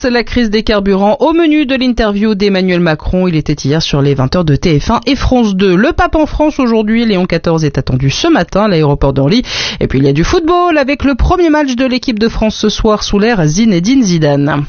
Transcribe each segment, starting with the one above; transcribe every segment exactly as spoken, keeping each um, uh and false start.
La crise des carburants au menu de l'interview d'Emmanuel Macron. Il était hier sur les vingt heures de T F un et France deux. Le pape en France aujourd'hui, Léon quatorze est attendu ce matin à l'aéroport d'Orly. Et puis il y a du football avec le premier match de l'équipe de France ce soir sous l'ère Zinedine Zidane.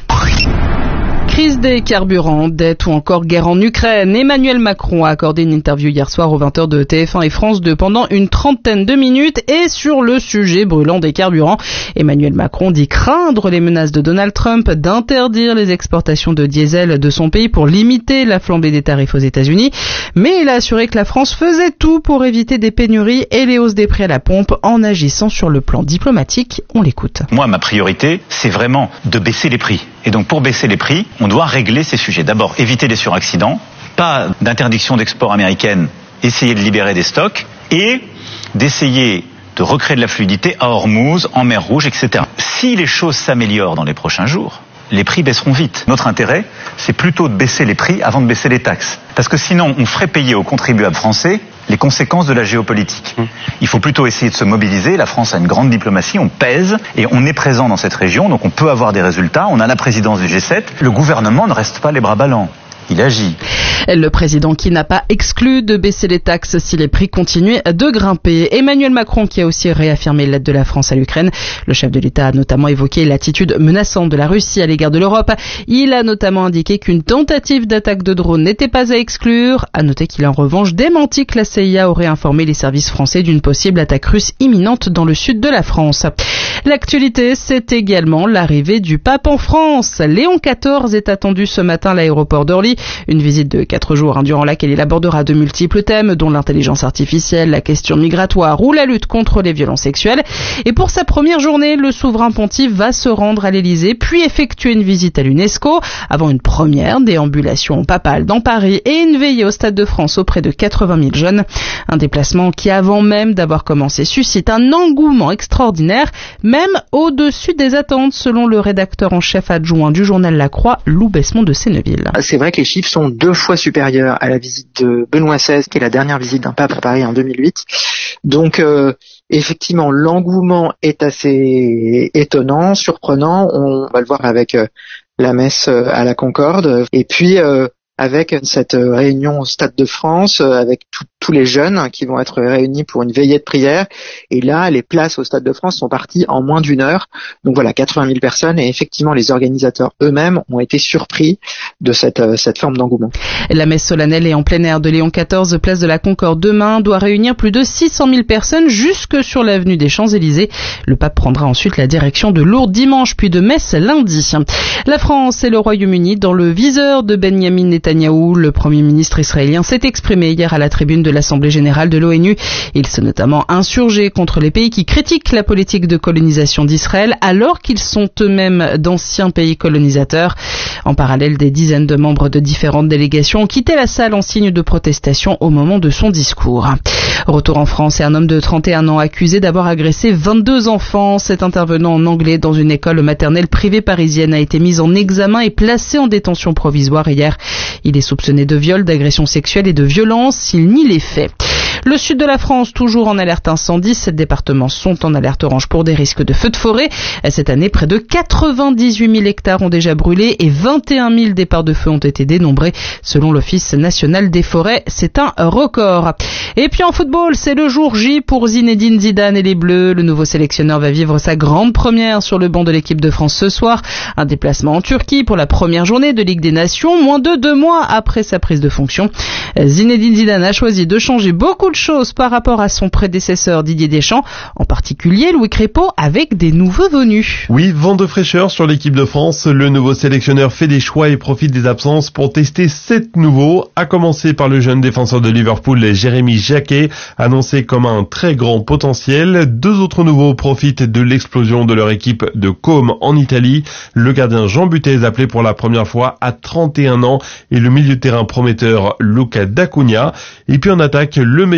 Crise des carburants, dette ou encore guerre en Ukraine. Emmanuel Macron a accordé une interview hier soir aux vingt heures de T F un et France deux pendant une trentaine de minutes et sur le sujet brûlant des carburants. Emmanuel Macron dit craindre les menaces de Donald Trump d'interdire les exportations de diesel de son pays pour limiter la flambée des tarifs aux États-Unis. Mais il a assuré que la France faisait tout pour éviter des pénuries et les hausses des prix à la pompe en agissant sur le plan diplomatique. On l'écoute. Moi, ma priorité, c'est vraiment de baisser les prix. Et donc pour baisser les prix, on doit régler ces sujets. D'abord, éviter les suraccidents, pas d'interdiction d'export américaine, essayer de libérer des stocks et d'essayer de recréer de la fluidité à Hormuz, en mer Rouge, et cetera. Si les choses s'améliorent dans les prochains jours, les prix baisseront vite. Notre intérêt, c'est plutôt de baisser les prix avant de baisser les taxes. Parce que sinon, on ferait payer aux contribuables français les conséquences de la géopolitique. Il faut plutôt essayer de se mobiliser. La France a une grande diplomatie, on pèse et on est présent dans cette région, donc on peut avoir des résultats. On a la présidence du G sept. Le gouvernement ne reste pas les bras ballants. Il agit. Le président qui n'a pas exclu de baisser les taxes si les prix continuaient de grimper. Emmanuel Macron qui a aussi réaffirmé l'aide de la France à l'Ukraine. Le chef de l'État a notamment évoqué l'attitude menaçante de la Russie à l'égard de l'Europe. Il a notamment indiqué qu'une tentative d'attaque de drone n'était pas à exclure. À noter qu'il a en revanche démenti que la C I A aurait informé les services français d'une possible attaque russe imminente dans le sud de la France. L'actualité, c'est également l'arrivée du pape en France. Léon quatorze est attendu ce matin à l'aéroport d'Orly. Une visite de quatre jours hein, durant laquelle il abordera de multiples thèmes, dont l'intelligence artificielle, la question migratoire ou la lutte contre les violences sexuelles. Et pour sa première journée, le souverain pontife va se rendre à l'Élysée, puis effectuer une visite à l'UNESCO, avant une première déambulation papale dans Paris et une veillée au Stade de France auprès de quatre-vingt mille jeunes. Un déplacement qui, avant même d'avoir commencé, suscite un engouement extraordinaire, même au-dessus des attentes, selon le rédacteur en chef adjoint du journal La Croix, Lou Besmond de Senneville. C'est vrai que les chiffres sont deux fois supérieurs à la visite de Benoît seize, qui est la dernière visite d'un pape à Paris en deux mille huit. Donc, euh, effectivement, l'engouement est assez étonnant, surprenant. On va le voir avec euh, la messe à la Concorde. Et puis, euh, avec cette réunion au Stade de France, avec tout, tous les jeunes qui vont être réunis pour une veillée de prière. Et là, les places au Stade de France sont parties en moins d'une heure. Donc voilà, quatre-vingt mille personnes. Et effectivement, les organisateurs eux-mêmes ont été surpris de cette, cette forme d'engouement. La messe solennelle est en plein air de Léon quatorze, place de la Concorde demain, doit réunir plus de six cent mille personnes jusque sur l'avenue des Champs-Élysées. Le pape prendra ensuite la direction de Lourdes dimanche, puis de Metz lundi. La France et le Royaume-Uni dans le viseur de Benyamin Netanyahou. Le Premier ministre israélien s'est exprimé hier à la tribune de l'Assemblée générale de l'ONU. Il s'est notamment insurgé contre les pays qui critiquent la politique de colonisation d'Israël alors qu'ils sont eux-mêmes d'anciens pays colonisateurs. En parallèle, des dizaines de membres de différentes délégations ont quitté la salle en signe de protestation au moment de son discours. Retour en France et un homme de trente et un ans accusé d'avoir agressé vingt-deux enfants. Cet intervenant en anglais dans une école maternelle privée parisienne a été mis en examen et placé en détention provisoire hier. Il est soupçonné de viol, d'agression sexuelle et de violence. Il nie les faits. Le sud de la France, toujours en alerte incendie. Sept départements sont en alerte orange pour des risques de feux de forêt. Cette année, près de quatre-vingt-dix-huit mille hectares ont déjà brûlé et vingt et un mille départs de feu ont été dénombrés. Selon l'Office national des forêts, c'est un record. Et puis en football, c'est le jour J pour Zinedine Zidane et les Bleus. Le nouveau sélectionneur va vivre sa grande première sur le banc de l'équipe de France ce soir. Un déplacement en Turquie pour la première journée de Ligue des Nations, moins de deux mois après sa prise de fonction. Zinedine Zidane a choisi de changer beaucoup de choses par rapport à son prédécesseur Didier Deschamps, en particulier Louis Crépeau avec des nouveaux venus. Oui, vent de fraîcheur sur l'équipe de France. Le nouveau sélectionneur fait des choix et profite des absences pour tester sept nouveaux, à commencer par le jeune défenseur de Liverpool, Jérémy Jacquet, annoncé comme un très grand potentiel. Deux autres nouveaux profitent de l'explosion de leur équipe de Côme en Italie. Le gardien Jean Butez appelé pour la première fois à trente et un ans et le milieu de terrain prometteur Luca D'Acunha. Et puis en attaque, le meilleur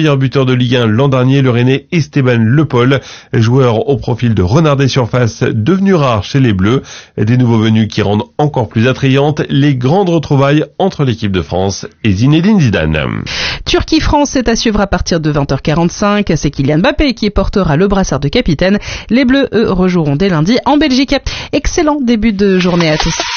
meilleur buteur de Ligue un l'an dernier, le Rennais Esteban Le Paul, joueur au profil de renard des surfaces devenu rare chez les Bleus. Des nouveaux venus qui rendent encore plus attrayantes les grandes retrouvailles entre l'équipe de France et Zinedine Zidane. Turquie-France, c'est à suivre à partir de vingt heures quarante-cinq. C'est Kylian Mbappé qui portera le brassard de capitaine. Les Bleus, eux, rejoueront dès lundi en Belgique. Excellent début de journée à tous.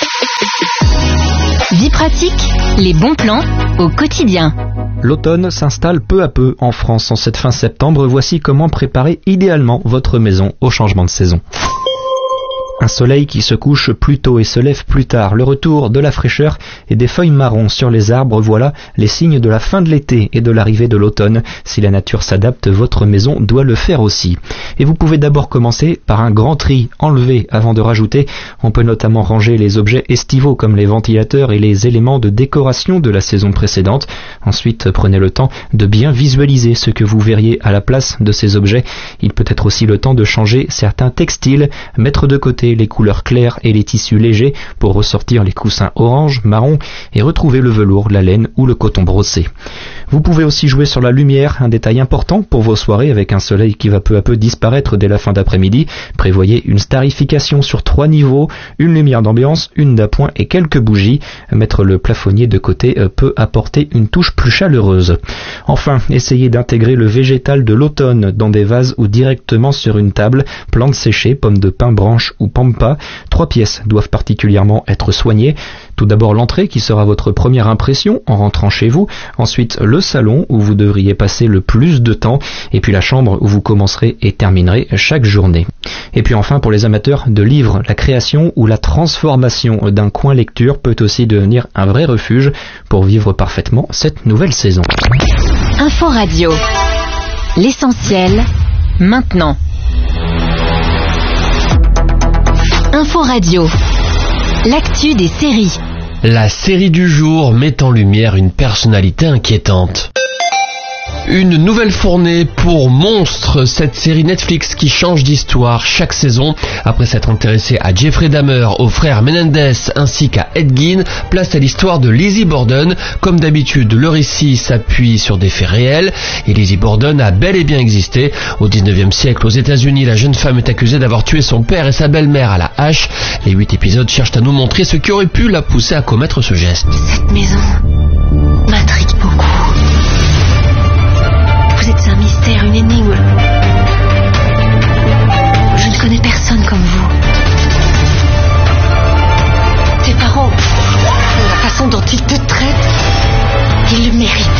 Vie pratique, les bons plans au quotidien. L'automne s'installe peu à peu en France en cette fin septembre. Voici comment préparer idéalement votre maison au changement de saison. Un soleil qui se couche plus tôt et se lève plus tard, le retour de la fraîcheur et des feuilles marron sur les arbres, voilà les signes de la fin de l'été et de l'arrivée de l'automne. Si la nature s'adapte, votre maison doit le faire aussi. Et vous pouvez d'abord commencer par un grand tri, enlever avant de rajouter. On peut notamment ranger les objets estivaux comme les ventilateurs et les éléments de décoration de la saison précédente. Ensuite, prenez le temps de bien visualiser ce que vous verriez à la place de ces objets. Il peut être aussi le temps de changer certains textiles, mettre de côté les couleurs claires et les tissus légers pour ressortir les coussins orange, marron et retrouver le velours, la laine ou le coton brossé. Vous pouvez aussi jouer sur la lumière, un détail important pour vos soirées avec un soleil qui va peu à peu disparaître dès la fin d'après-midi. Prévoyez une starification sur trois niveaux, une lumière d'ambiance, une d'appoint et quelques bougies. Mettre le plafonnier de côté peut apporter une touche plus chaleureuse. Enfin, essayez d'intégrer le végétal de l'automne dans des vases ou directement sur une table, plantes séchées, pommes de pin, branches ou pampa. Trois pièces doivent particulièrement être soignées. Tout d'abord l'entrée qui sera votre première impression en rentrant chez vous, ensuite le salon où vous devriez passer le plus de temps, et puis la chambre où vous commencerez et terminerez chaque journée. Et puis enfin pour les amateurs de livres, la création ou la transformation d'un coin lecture peut aussi devenir un vrai refuge pour vivre parfaitement cette nouvelle saison. Info Radio. L'essentiel, maintenant. Info Radio. L'actu des séries. La série du jour met en lumière une personnalité inquiétante. Une nouvelle fournée pour Monstres, cette série Netflix qui change d'histoire chaque saison. Après s'être intéressé à Jeffrey Dahmer, aux frères Menendez ainsi qu'à Ed Gein, place à l'histoire de Lizzie Borden. Comme d'habitude, le récit s'appuie sur des faits réels et Lizzie Borden a bel et bien existé. Au dix-neuvième siècle, aux États-Unis, la jeune femme est accusée d'avoir tué son père et sa belle-mère à la hache. Les huit épisodes cherchent à nous montrer ce qui aurait pu la pousser à commettre ce geste. Cette maison m'intrigue beaucoup. Vous êtes un mystère, une énigme. Je ne connais personne comme vous. Tes parents, la façon dont ils te traitent, ils le méritent.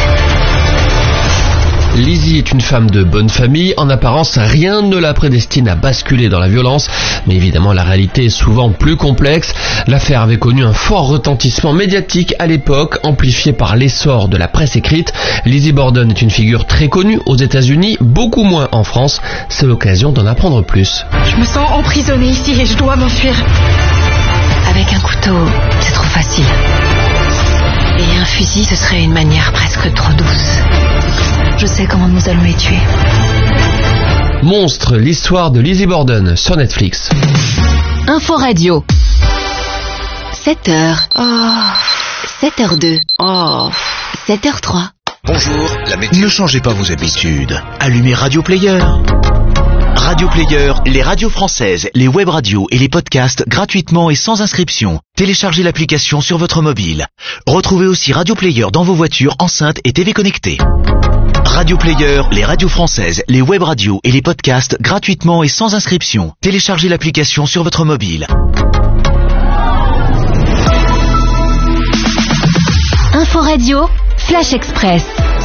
Lizzie est une femme de bonne famille. En apparence, rien ne la prédestine à basculer dans la violence. Mais évidemment, la réalité est souvent plus complexe. L'affaire avait connu un fort retentissement médiatique à l'époque, amplifié par l'essor de la presse écrite. Lizzie Borden est une figure très connue aux États-Unis, beaucoup moins en France. C'est l'occasion d'en apprendre plus. Je me sens emprisonnée ici et je dois m'enfuir. Avec un couteau, c'est trop facile. Et un fusil, ce serait une manière presque trop douce. Je sais comment nous allons les tuer. Monstre, l'histoire de Lizzie Borden sur Netflix. Info Radio. sept heures. Oh. sept heures deux. Oh. sept heures trois. Bonjour, la météo. Ne changez pas vos habitudes. Allumez Radio Player. Radio Player, les radios françaises, les web radios et les podcasts gratuitement et sans inscription. Téléchargez l'application sur votre mobile. Retrouvez aussi Radio Player dans vos voitures, enceintes et T V connectées. Radio Player, les radios françaises, les web radios et les podcasts gratuitement et sans inscription. Téléchargez l'application sur votre mobile. Info Radio, Flash Express.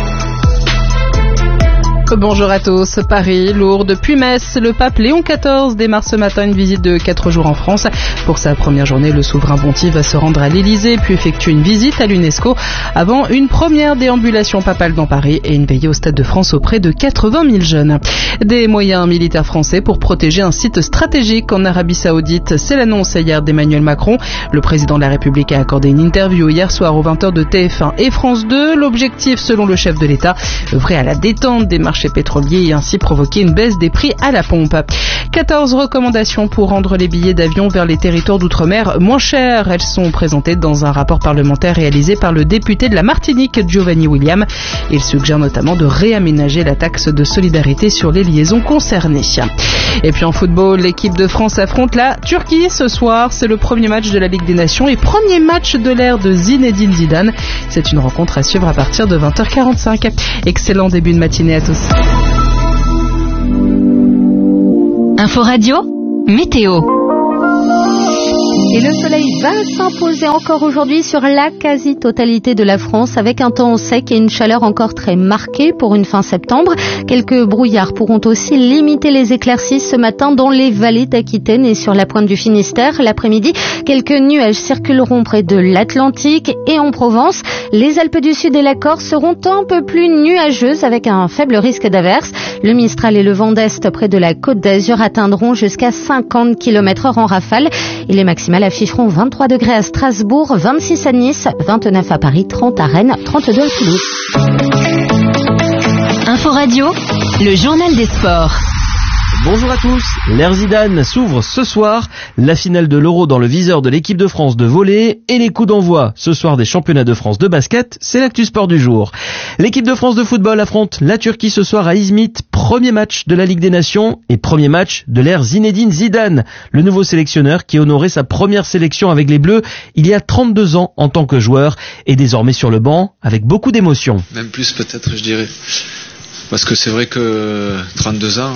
Bonjour à tous. Paris, Lourdes, puis Metz. Le pape Léon quatorze démarre ce matin une visite de quatre jours en France. Pour sa première journée, le souverain pontife va se rendre à l'Élysée puis effectuer une visite à l'UNESCO avant une première déambulation papale dans Paris et une veillée au Stade de France auprès de quatre-vingt mille jeunes. Des moyens militaires français pour protéger un site stratégique en Arabie Saoudite. C'est l'annonce hier d'Emmanuel Macron. Le président de la République a accordé une interview hier soir aux vingt heures de T F un et France deux. L'objectif, selon le chef de l'État, œuvrer à la détente des marchés marché pétrolier et ainsi provoquer une baisse des prix à la pompe. quatorze recommandations pour rendre les billets d'avion vers les territoires d'outre-mer moins chers. Elles sont présentées dans un rapport parlementaire réalisé par le député de la Martinique, Giovanni William. Il suggère notamment de réaménager la taxe de solidarité sur les liaisons concernées. Et puis en football, l'équipe de France affronte la Turquie ce soir. C'est le premier match de la Ligue des Nations et premier match de l'ère de Zinedine Zidane. C'est une rencontre à suivre à partir de vingt heures quarante-cinq. Excellent début de matinée à tous. Info Radio, météo. Et le soleil va s'imposer encore aujourd'hui sur la quasi-totalité de la France avec un temps sec et une chaleur encore très marquée pour une fin septembre. Quelques brouillards pourront aussi limiter les éclaircies ce matin dans les vallées d'Aquitaine et sur la pointe du Finistère. L'après-midi, quelques nuages circuleront près de l'Atlantique et en Provence. Les Alpes du Sud et la Corse seront un peu plus nuageuses avec un faible risque d'averse. Le Mistral et le vent d'Est près de la Côte d'Azur atteindront jusqu'à cinquante kilomètres heure en rafale. Et les maximales afficheront vingt-trois degrés à Strasbourg, vingt-six à Nice, vingt-neuf à Paris, trente à Rennes, trente-deux à Toulouse. Info Radio, le journal des sports. Bonjour à tous, l'ère Zidane s'ouvre ce soir, la finale de l'Euro dans le viseur de l'équipe de France de volley et les coups d'envoi ce soir des championnats de France de basket, c'est l'actu sport du jour. L'équipe de France de football affronte la Turquie ce soir à Izmit, premier match de la Ligue des Nations et premier match de l'ère Zinedine Zidane, le nouveau sélectionneur qui honorait sa première sélection avec les Bleus il y a trente-deux ans en tant que joueur et désormais sur le banc avec beaucoup d'émotion. Même plus peut-être je dirais, parce que c'est vrai que trente-deux ans...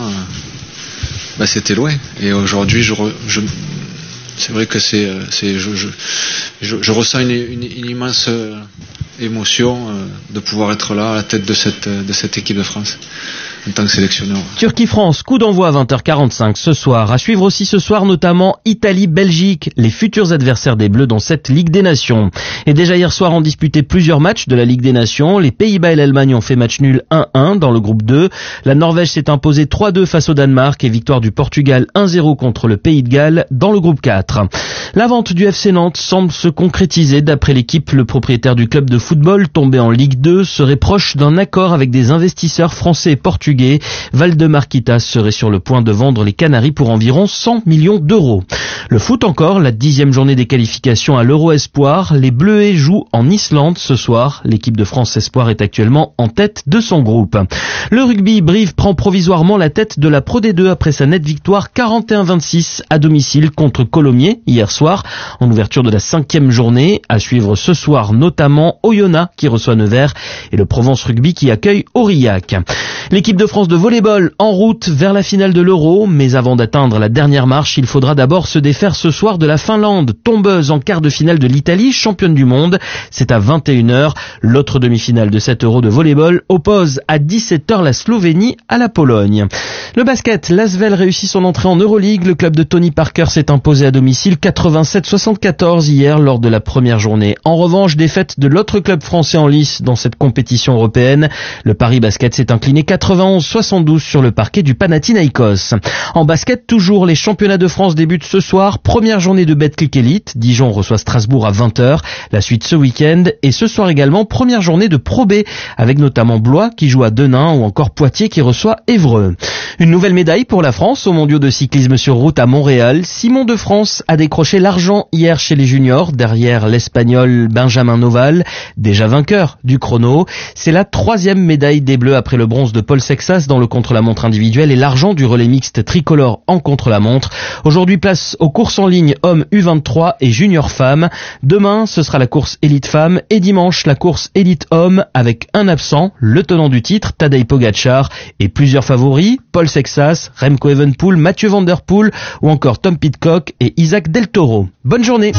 Bah, c'était loin et aujourd'hui je, je c'est vrai que c'est c'est je je, je, je ressens une, une, une immense euh, émotion euh, de pouvoir être là à la tête de cette de cette équipe de France en tant que sélectionneur. Turquie-France, coup d'envoi à vingt heures quarante-cinq ce soir. À suivre aussi ce soir notamment Italie-Belgique, les futurs adversaires des Bleus dans cette Ligue des Nations. Et déjà hier soir ont disputé plusieurs matchs de la Ligue des Nations. Les Pays-Bas et l'Allemagne ont fait match nul un un dans le groupe deux. La Norvège s'est imposée trois deux face au Danemark et victoire du Portugal un zéro contre le Pays de Galles dans le groupe quatre. La vente du F C Nantes semble se concrétiser. D'après l'équipe, le propriétaire du club de football tombé en Ligue deux serait proche d'un accord avec des investisseurs français et portugais. Valdemarquitas serait sur le point de vendre les Canaries pour environ cent millions d'euros. Le foot encore, la dixième journée des qualifications à l'Euro Espoir. Les Bleuets jouent en Islande ce soir. L'équipe de France Espoir est actuellement en tête de son groupe. Le rugby, Brive prend provisoirement la tête de la Pro D deux après sa nette victoire quarante et un vingt-six à domicile contre Colomiers hier soir en ouverture de la cinquième journée. À suivre ce soir notamment Oyonnax qui reçoit Nevers et le Provence Rugby qui accueille Aurillac. L'équipe de France de volleyball en route vers la finale de l'Euro, mais avant d'atteindre la dernière marche, il faudra d'abord se défaire ce soir de la Finlande, tombeuse en quart de finale de l'Italie, championne du monde. C'est à vingt et une heures. L'autre demi-finale de cet Euro de volleyball oppose à dix-sept heures la Slovénie à la Pologne. Le basket, l'Asvel réussit son entrée en Euroleague. Le club de Tony Parker s'est imposé à domicile quatre-vingt-sept à soixante-quatorze hier lors de la première journée. En revanche, défaite de l'autre club français en lice dans cette compétition européenne. Le Paris Basket s'est incliné quatre-vingt-onze à soixante-douze sur le parquet du Panathinaïkos. En basket, toujours, les championnats de France débutent ce soir. Première journée de Betclic Elite. Dijon reçoit Strasbourg à vingt heures. La suite ce week-end. Et ce soir également, première journée de Pro B avec notamment Blois qui joue à Denain ou encore Poitiers qui reçoit Évreux. Une nouvelle médaille pour la France aux mondiaux de cyclisme sur route à Montréal. Simon de France a décroché l'argent hier chez les juniors derrière l'Espagnol Benjamin Noval, déjà vainqueur du chrono. C'est la troisième médaille des Bleus après le bronze de Paul Sexas dans le contre-la-montre individuel et l'argent du relais mixte tricolore en contre-la-montre. Aujourd'hui, place aux courses en ligne hommes U vingt-trois et junior femmes. Demain, ce sera la course élite femmes et dimanche, la course élite homme avec un absent, le tenant du titre, Tadej Pogacar, et plusieurs favoris, Paul Sexas, Remco Evenepoel, Mathieu Van Der Poel ou encore Tom Pidcock et Isaac Del Toro. Bonne journée.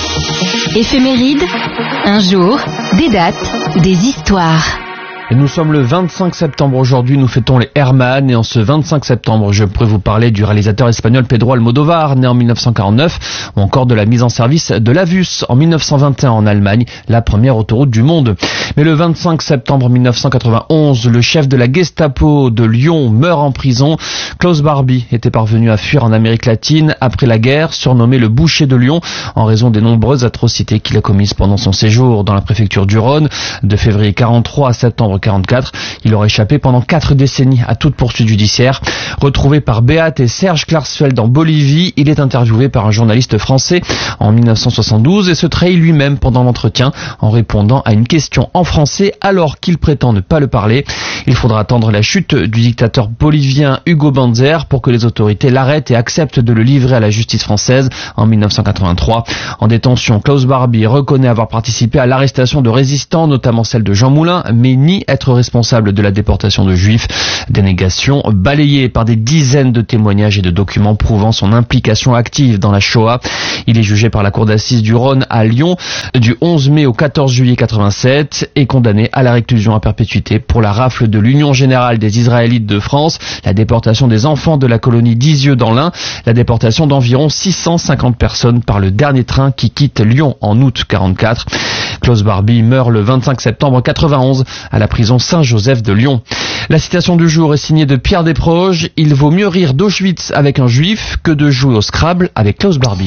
Éphéméride, un jour, des dates, des histoires. Et nous sommes le vingt-cinq septembre aujourd'hui, nous fêtons les Hermann et en ce vingt-cinq septembre, je pourrais vous parler du réalisateur espagnol Pedro Almodóvar, né en mille neuf cent quarante-neuf, ou encore de la mise en service de l'Avus en mille neuf cent vingt et un en Allemagne, la première autoroute du monde. Mais le vingt-cinq septembre mille neuf cent quatre-vingt-onze, le chef de la Gestapo de Lyon meurt en prison. Klaus Barbie était parvenu à fuir en Amérique latine après la guerre, surnommé le boucher de Lyon en raison des nombreuses atrocités qu'il a commises pendant son séjour dans la préfecture du Rhône, de février quarante-trois à septembre quarante-quatre. Il aurait échappé pendant quatre décennies à toute poursuite judiciaire. Retrouvé par Beat et Serge Klarsfeld en Bolivie, il est interviewé par un journaliste français en mille neuf cent soixante-douze et se trahit lui-même pendant l'entretien en répondant à une question en français alors qu'il prétend ne pas le parler. Il faudra attendre la chute du dictateur bolivien Hugo Banzer pour que les autorités l'arrêtent et acceptent de le livrer à la justice française en mille neuf cent quatre-vingt-trois. En détention, Klaus Barbie reconnaît avoir participé à l'arrestation de résistants, notamment celle de Jean Moulin, mais nie être responsable de la déportation de juifs. Dénégation balayée par des dizaines de témoignages et de documents prouvant son implication active dans la Shoah. Il est jugé par la cour d'assises du Rhône à Lyon du onze mai au quatorze juillet quatre-vingt-sept et condamné à la réclusion à perpétuité pour la rafle de l'Union Générale des Israélites de France, la déportation des enfants de la colonie d'Isieux dans l'Ain, la déportation d'environ six cent cinquante personnes par le dernier train qui quitte Lyon en août quarante-quatre. Klaus Barbie meurt le vingt-cinq septembre quatre-vingt-onze à la prison Saint-Joseph de Lyon. La citation du jour est signée de Pierre Desproges. Il vaut mieux rire d'Auschwitz avec un juif que de jouer au Scrabble avec Klaus Barbie.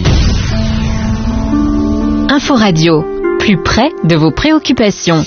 Info Radio, plus près de vos préoccupations.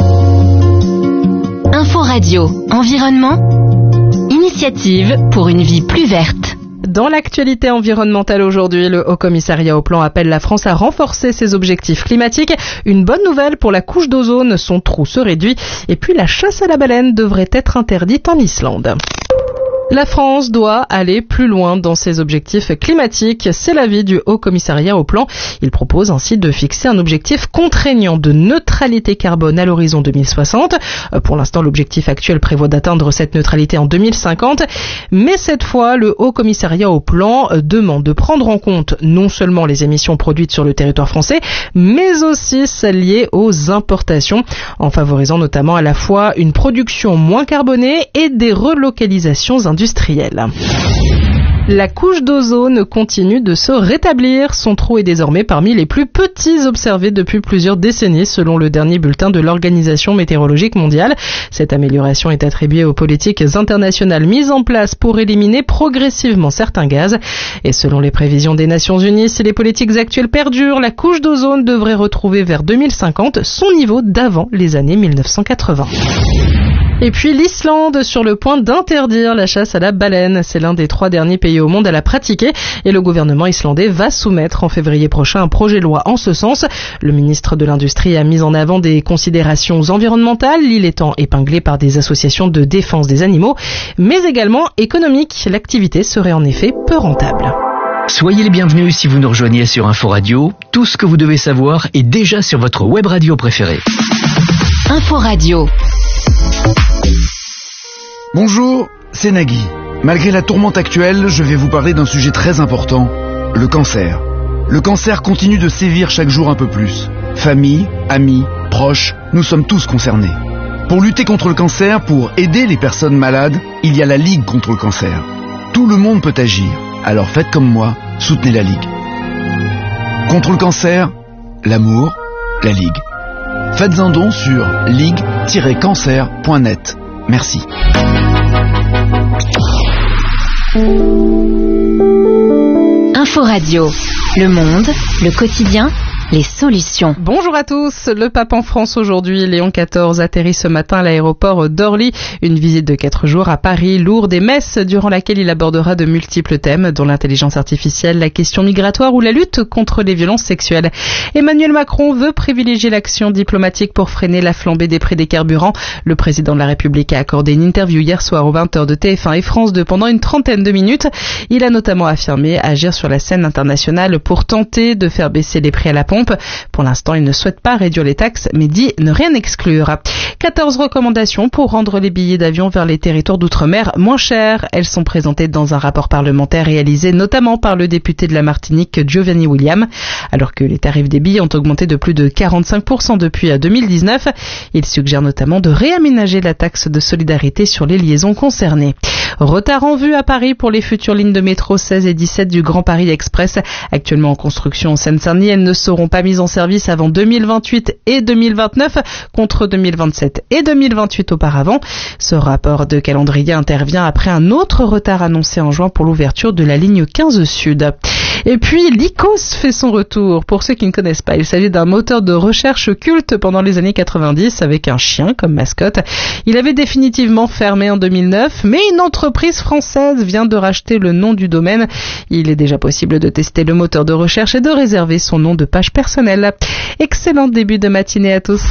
Info Radio, environnement, initiative pour une vie plus verte. Dans l'actualité environnementale aujourd'hui, le Haut Commissariat au Plan appelle la France à renforcer ses objectifs climatiques. Une bonne nouvelle pour la couche d'ozone, son trou se réduit. Et puis la chasse à la baleine devrait être interdite en Islande. La France doit aller plus loin dans ses objectifs climatiques. C'est l'avis du Haut Commissariat au Plan. Il propose ainsi de fixer un objectif contraignant de neutralité carbone à l'horizon deux mille soixante. Pour l'instant, l'objectif actuel prévoit d'atteindre cette neutralité en deux mille cinquante. Mais cette fois, le Haut Commissariat au Plan demande de prendre en compte non seulement les émissions produites sur le territoire français, mais aussi celles liées aux importations, en favorisant notamment à la fois une production moins carbonée et des relocalisations industrielles. industrielle. La couche d'ozone continue de se rétablir. Son trou est désormais parmi les plus petits observés depuis plusieurs décennies, selon le dernier bulletin de l'Organisation météorologique mondiale. Cette amélioration est attribuée aux politiques internationales mises en place pour éliminer progressivement certains gaz. Et selon les prévisions des Nations Unies, si les politiques actuelles perdurent, la couche d'ozone devrait retrouver vers deux mille cinquante son niveau d'avant les années mille neuf cent quatre-vingts. Et puis l'Islande sur le point d'interdire la chasse à la baleine. C'est l'un des trois derniers pays au monde à la pratiquer et le gouvernement islandais va soumettre en février prochain un projet de loi en ce sens. Le ministre de l'Industrie a mis en avant des considérations environnementales, l'île étant épinglée par des associations de défense des animaux, mais également économiques. L'activité serait en effet peu rentable. Soyez les bienvenus si vous nous rejoignez sur Info Radio. Tout ce que vous devez savoir est déjà sur votre web radio préférée. Info Radio. Bonjour, c'est Nagui. Malgré la tourmente actuelle, je vais vous parler d'un sujet très important, le cancer. Le cancer continue de sévir chaque jour un peu plus. Famille, amis, proches, nous sommes tous concernés. Pour lutter contre le cancer, pour aider les personnes malades, il y a la Ligue contre le cancer. Tout le monde peut agir, alors faites comme moi, soutenez la Ligue. Contre le cancer, l'amour, la Ligue. Faites un don sur ligue tiret cancer point net. Merci. Info Radio, le monde, le quotidien, les solutions. Bonjour à tous. Le pape en France aujourd'hui. Léon quatorze atterrit ce matin à l'aéroport d'Orly. Une visite de quatre jours à Paris, lourde et messe, durant laquelle il abordera de multiples thèmes, dont l'intelligence artificielle, la question migratoire ou la lutte contre les violences sexuelles. Emmanuel Macron veut privilégier l'action diplomatique pour freiner la flambée des prix des carburants. Le président de la République a accordé une interview hier soir aux vingt heures de T F un et France deux pendant une trentaine de minutes. Il a notamment affirmé agir sur la scène internationale pour tenter de faire baisser les prix à la pompe. Pour l'instant, il ne souhaite pas réduire les taxes, mais dit ne rien exclure. quatorze recommandations pour rendre les billets d'avion vers les territoires d'outre-mer moins chers. Elles sont présentées dans un rapport parlementaire réalisé notamment par le député de la Martinique, Giovanni William. Alors que les tarifs des billets ont augmenté de plus de quarante-cinq pour cent depuis deux mille dix-neuf, il suggère notamment de réaménager la taxe de solidarité sur les liaisons concernées. Retard en vue à Paris pour les futures lignes de métro seize et dix-sept du Grand Paris Express. Actuellement en construction en Seine-Saint-Denis, elles ne seront seront pas mises en service avant deux mille vingt-huit et deux mille vingt-neuf contre deux mille vingt-sept et deux mille vingt-huit auparavant. Ce rapport de calendrier intervient après un autre retard annoncé en juin pour l'ouverture de la ligne quinze Sud. Et puis l'Icos fait son retour. Pour ceux qui ne connaissent pas, il s'agit d'un moteur de recherche culte pendant les années quatre-vingt-dix avec un chien comme mascotte. Il avait définitivement fermé en deux mille neuf, mais une entreprise française vient de racheter le nom du domaine. Il est déjà possible de tester le moteur de recherche et de réserver son nom de page personnelle. Excellent début de matinée à tous.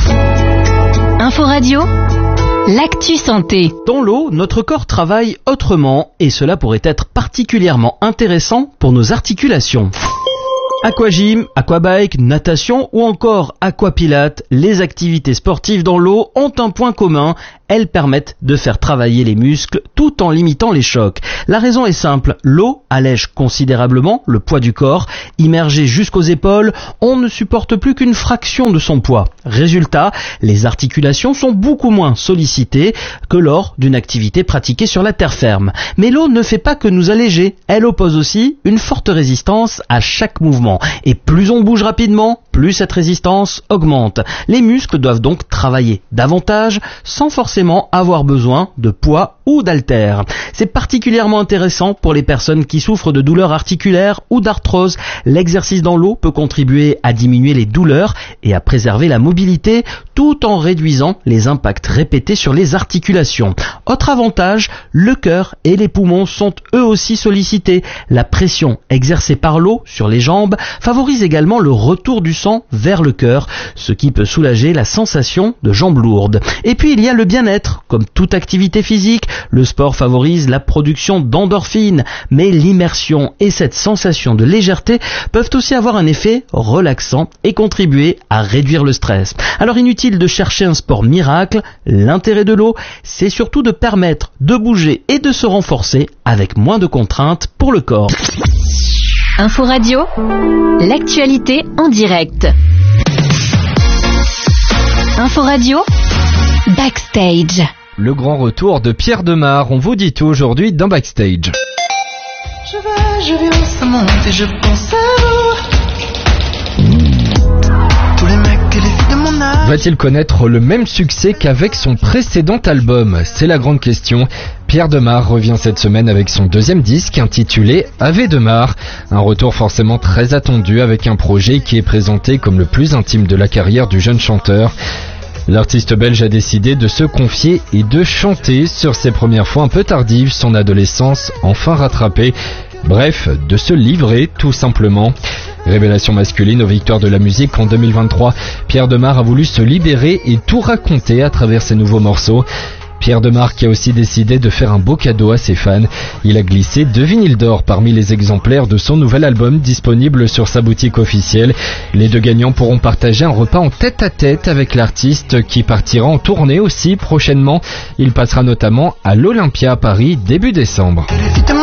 Info Radio, l'actu santé. Dans l'eau, notre corps travaille autrement et cela pourrait être particulièrement intéressant pour nos articulations. Aquagym, aquabike, natation ou encore aquapilate, les activités sportives dans l'eau ont un point commun. Elles permettent de faire travailler les muscles tout en limitant les chocs. La raison est simple, l'eau allège considérablement le poids du corps. Immergé jusqu'aux épaules, on ne supporte plus qu'une fraction de son poids. Résultat, les articulations sont beaucoup moins sollicitées que lors d'une activité pratiquée sur la terre ferme. Mais l'eau ne fait pas que nous alléger, elle oppose aussi une forte résistance à chaque mouvement. Et plus on bouge rapidement, plus cette résistance augmente. Les muscles doivent donc travailler davantage sans forcément avoir besoin de poids ou d'haltères. C'est particulièrement intéressant pour les personnes qui souffrent de douleurs articulaires ou d'arthrose. L'exercice dans l'eau peut contribuer à diminuer les douleurs et à préserver la mobilité tout en réduisant les impacts répétés sur les articulations. Autre avantage, le cœur et les poumons sont eux aussi sollicités. La pression exercée par l'eau sur les jambes favorise également le retour du sang vers le cœur, ce qui peut soulager la sensation de jambes lourdes. Et puis il y a le bien-être. Comme toute activité physique, le sport favorise la production d'endorphines, mais l'immersion et cette sensation de légèreté peuvent aussi avoir un effet relaxant et contribuer à réduire le stress. Alors inutile de chercher un sport miracle, l'intérêt de l'eau, c'est surtout de permettre de bouger et de se renforcer avec moins de contraintes pour le corps. Info Radio, l'actualité en direct. Info Radio, Backstage. Le grand retour de Pierre Demar, on vous dit tout aujourd'hui dans Backstage. Je vais, je vais où ça monte et je pense à vous. Tous les mecs et les filles de mon âge. Va-t-il connaître le même succès qu'avec son précédent album ? C'est la grande question. Pierre Demar revient cette semaine avec son deuxième disque intitulé Ave Demar. Un retour forcément très attendu avec un projet qui est présenté comme le plus intime de la carrière du jeune chanteur. L'artiste belge a décidé de se confier et de chanter sur ses premières fois un peu tardives, son adolescence enfin rattrapée. Bref, de se livrer tout simplement. Révélation masculine aux victoires de la musique en deux mille vingt-trois, Pierre Demar a voulu se libérer et tout raconter à travers ses nouveaux morceaux. Pierre Demar qui a aussi décidé de faire un beau cadeau à ses fans. Il a glissé deux vinyles d'or parmi les exemplaires de son nouvel album disponible sur sa boutique officielle. Les deux gagnants pourront partager un repas en tête-à-tête avec l'artiste qui partira en tournée aussi prochainement. Il passera notamment à l'Olympia à Paris début décembre. Évidemment